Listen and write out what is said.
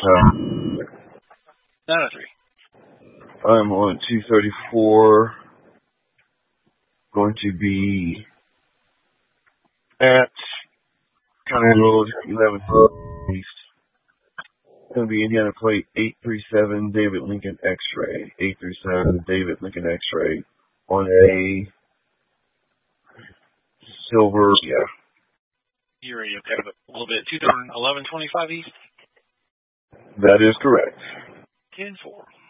903. I'm on 234. Going to be at County Road 11 East. Going to be Indiana plate 837 David Lincoln X-ray. 837 David Lincoln X-ray on a silver. Yeah. You're ready. Okay, but a little bit. 1125 East. That is correct. 10-4.